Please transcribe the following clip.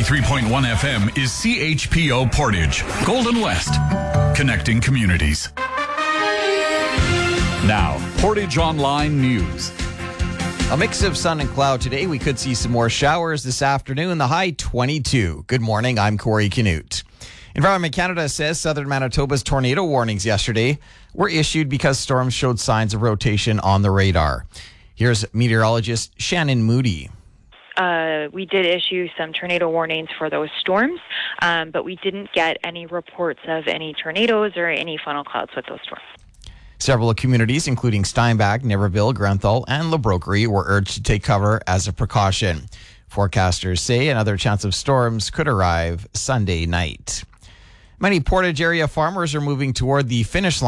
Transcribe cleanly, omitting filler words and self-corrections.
93.1 FM is CHPO Portage, Golden West, connecting communities. Now, Portage Online News. A mix of sun and cloud today. We could see some more showers this afternoon. The high 22. Good morning. I'm Corey Canute. Environment Canada says southern Manitoba's tornado warnings yesterday were issued because storms showed signs of rotation on the radar. Here's meteorologist Shannon Moody. We did issue some tornado warnings for those storms, but we didn't get any reports of any tornadoes or any funnel clouds with those storms. Several communities, including Steinbach, Niverville, Grenthal, and La Broquerie, were urged to take cover as a precaution. Forecasters say another chance of storms could arrive Sunday night. Many Portage area farmers are moving toward the finish line